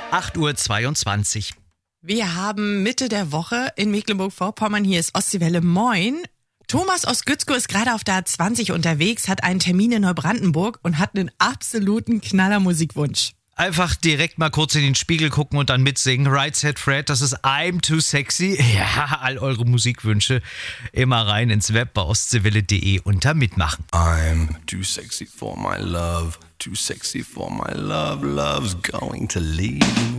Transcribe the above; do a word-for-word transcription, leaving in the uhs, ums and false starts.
acht Uhr zweiundzwanzig. Wir haben Mitte der Woche in Mecklenburg-Vorpommern. Hier ist Ostseewelle. Moin. Thomas aus Gützkow ist gerade auf der A zwanzig unterwegs, hat einen Termin in Neubrandenburg und hat einen absoluten Knaller-Musikwunsch. Einfach direkt mal kurz in den Spiegel gucken und dann mitsingen. Right Said Fred, das ist I'm Too Sexy. Ja, all eure Musikwünsche immer rein ins Web bei ostseewelle punkt de unter Mitmachen. I'm too sexy for my love, too sexy for my love, love's going to leave me.